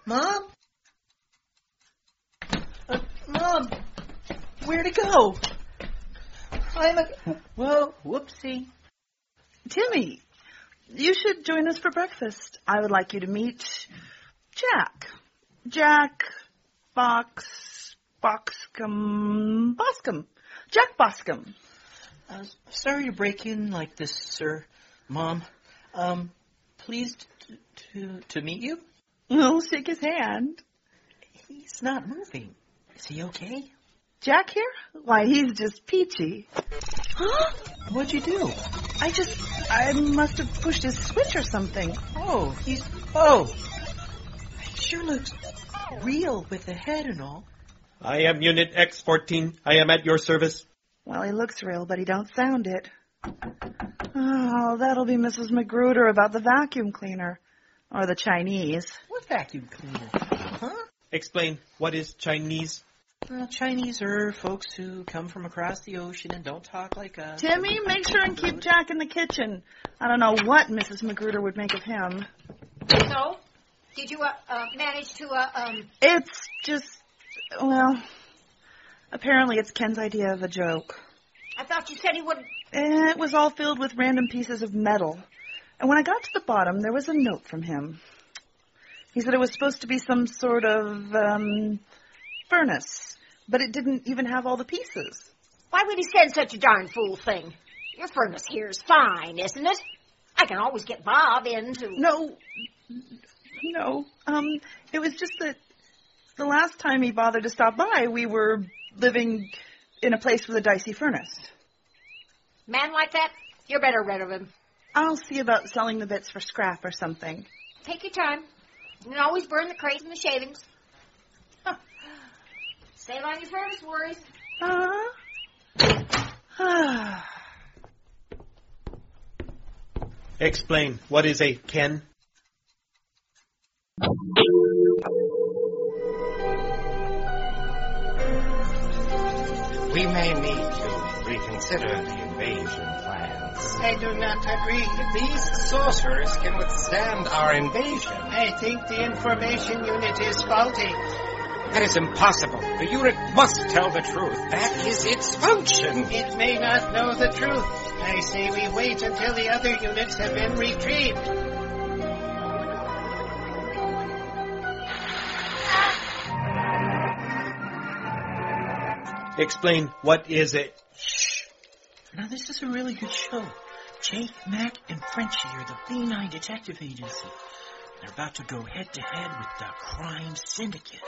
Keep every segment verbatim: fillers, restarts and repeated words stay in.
Mom? Uh, Mom, where'd it go? I'm a... Whoa, whoopsie. Timmy, you should join us for breakfast. I would like you to meet Jack. Jack Box... Boxcom... Boscom. Jack Boscom. Uh, sorry to break in like this, sir. Mom, um, pleased to, to, to meet you? We'll shake his hand. He's not moving. Is he okay? Jack here? Why, he's just peachy. Huh? What'd you do? I just... I must have pushed his switch or something. Oh, he's... Oh! He sure looks real with the head and all. I am Unit X fourteen. I am at your service. Well, he looks real, but he don't sound it. Oh, that'll be Missus Magruder about the vacuum cleaner. Or the Chinese. What vacuum cleaner? Huh? Explain, what is Chinese? Well, Chinese are folks who come from across the ocean and don't talk like us. Timmy, make sure and keep Jack in the kitchen. I don't know what Missus Magruder would make of him. So, did you uh, uh, manage to, uh, um... It's just, well, apparently it's Ken's idea of a joke. I thought you said he wouldn't... It was all filled with random pieces of metal. And when I got to the bottom, there was a note from him. He said it was supposed to be some sort of, um, furnace. But it didn't even have all the pieces. Why would he send such a darn fool thing? Your furnace here's fine, isn't it? I can always get Bob in to... No, no. Um, it was just that the last time he bothered to stop by, we were living in a place with a dicey furnace. Man like that, you're better rid of him. I'll see about selling the bits for scrap or something. Take your time. You can always burn the crates and the shavings. Huh. Save on your furnace worries. Uh-huh. Explain, what is a Ken? We may need to reconsider the invasion plans. I do not agree. These sorcerers can withstand our invasion. I think the information unit is faulty. That is impossible. The unit must tell the truth. That is its function. It may not know the truth. I say we wait until the other units have been retrieved. Explain, what is it? Shh. Now, this is a really good show. Jake, Mac, and Frenchie are the B nine Detective Agency. They're about to go head-to-head with the crime syndicate.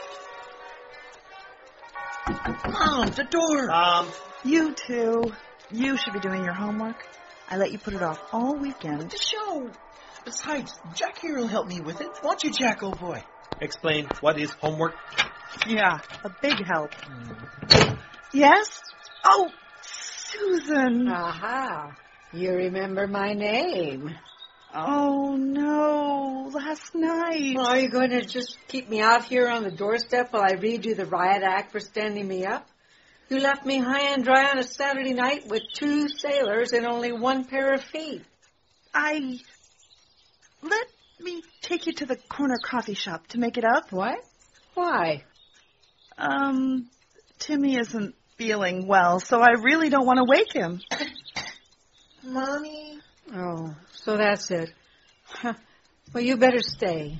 Mom, the door! Um, You two, you should be doing your homework. I let you put it off all weekend. The show! Besides, Jack here will help me with it. Won't you, Jack, old boy? explain, what is homework? Yeah, a big help. Yes? Oh, Susan. Aha. You remember my name. Oh, no. Last night. Well, are you going to just keep me out here on the doorstep while I read you the riot act for standing me up? You left me high and dry on a Saturday night with two sailors and only one pair of feet. I... Let me take you to the corner coffee shop to make it up. What? Why? Um, Timmy isn't feeling well, so I really don't want to wake him. Mommy? Oh, so that's it. Well, you better stay.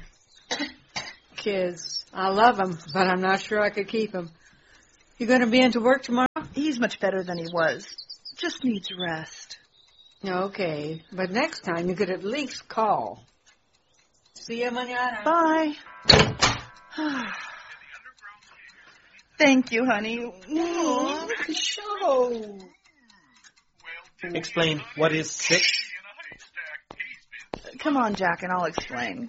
Kids, I love them, but I'm not sure I could keep them. You going to be into work tomorrow? He's much better than he was. Just needs rest. Okay, but next time you could at least call. See you mañana. Bye. Thank you, honey. Oh, the show. Explain, what is sick? Come on, Jack, and I'll explain.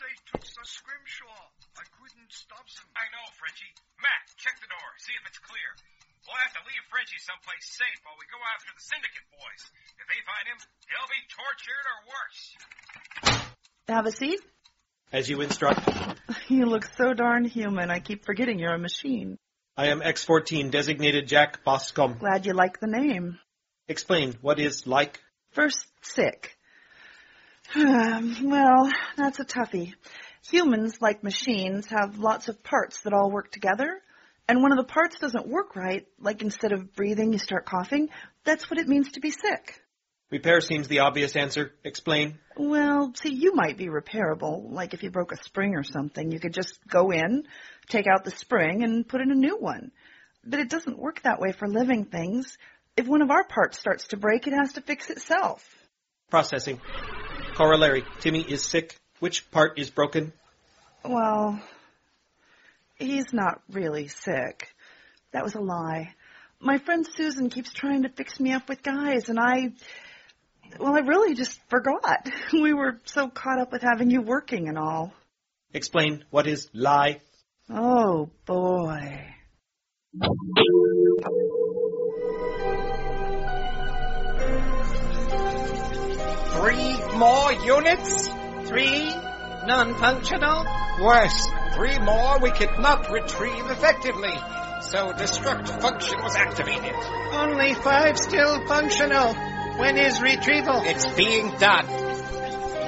I know, Frenchie. Matt, check the door. See if it's clear. We'll have to leave Frenchie someplace safe while we go after the syndicate boys. If they find him, he'll be tortured or worse. Have a seat? As you instruct. You look so darn human, I keep forgetting you're a machine. I am X fourteen, designated Jack Boscom. Glad you like the name. Explain, what is like? First, sick. Um, well, that's a toughie. Humans, like machines, have lots of parts that all work together. And one of the parts doesn't work right, like instead of breathing, you start coughing. That's what it means to be sick. Repair seems the obvious answer. Explain. Well, see, you might be repairable. Like if you broke a spring or something, you could just go in, take out the spring, and put in a new one. But it doesn't work that way for living things. If one of our parts starts to break, it has to fix itself. Processing. Corollary. Timmy is sick. Which part is broken? Well, he's not really sick. That was a lie. My friend Susan keeps trying to fix me up with guys, and I... Well, I really just forgot. We were so caught up with having you working and all. Explain. What is lie? Oh, boy. Three more units? Three? Non-functional? Worse, three more we could not retrieve effectively. So destruct function was activated. Only five still functional. When is retrieval? It's being done.